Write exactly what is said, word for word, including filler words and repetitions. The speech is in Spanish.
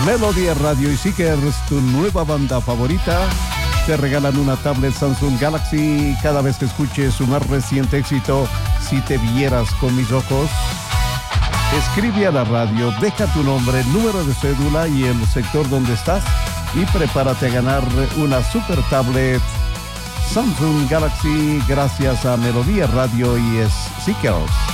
Melodía Radio y Seekers, tu nueva banda favorita, te regalan una tablet Samsung Galaxy cada vez que escuches su más reciente éxito, Si te vieras con mis ojos. Escribe a la radio, deja tu nombre, número de cédula y el sector donde estás y prepárate a ganar una super tablet Samsung Galaxy gracias a Melodía Radio y Seekers.